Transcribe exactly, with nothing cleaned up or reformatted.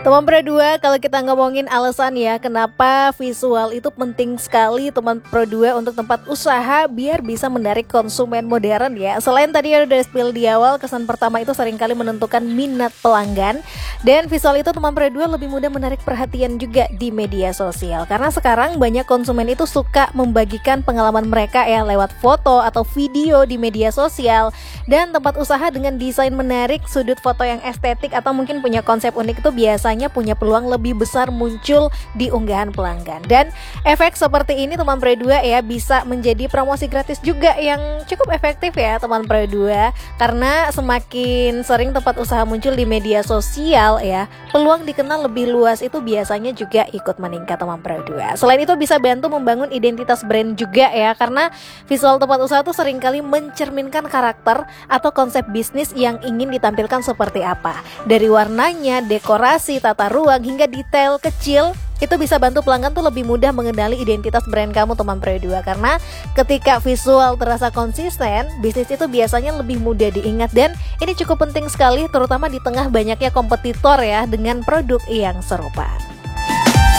Teman Pro dua, kalau kita ngomongin alasan ya kenapa visual itu penting sekali teman Pro dua untuk tempat usaha biar bisa menarik konsumen modern ya. Selain tadi ada udah spill di awal, kesan pertama itu seringkali menentukan minat pelanggan. Dan visual itu teman Pro dua lebih mudah menarik perhatian juga di media sosial. Karena sekarang banyak konsumen itu suka membagikan pengalaman mereka ya lewat foto atau video di media sosial. Dan tempat usaha dengan desain menarik, sudut foto yang estetik atau mungkin punya konsep unik itu biasanya punya peluang lebih besar muncul di unggahan pelanggan. Dan efek seperti ini teman Pro dua ya bisa menjadi promosi gratis juga yang cukup efektif ya teman Pro dua. Karena semakin sering tempat usaha muncul di media sosial ya, peluang dikenal lebih luas itu biasanya juga ikut meningkat teman Pro dua. Selain itu bisa bantu membangun identitas brand juga ya, karena visual tempat usaha tuh seringkali mencerminkan karakter atau konsep bisnis yang ingin ditampilkan seperti apa. Dari warnanya, dekorasi, tata ruang hingga detail kecil itu bisa bantu pelanggan tuh lebih mudah mengenali identitas brand kamu teman Pro dua. Karena ketika visual terasa konsisten, bisnis itu biasanya lebih mudah diingat. Dan ini cukup penting sekali terutama di tengah banyaknya kompetitor ya dengan produk yang serupa.